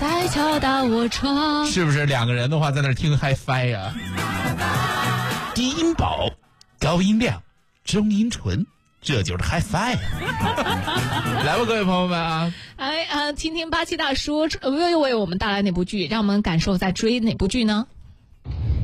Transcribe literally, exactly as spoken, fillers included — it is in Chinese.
再敲打我窗。 是不是两个人的话在那听 Hi-Fi 呀、啊？低音宝，高音亮，中音纯，这就是 Hi-Fi 啊。来吧，各位朋友们啊！ 哎啊，听听八七大叔为为我们带来哪部剧，让我们感受在追哪部剧呢？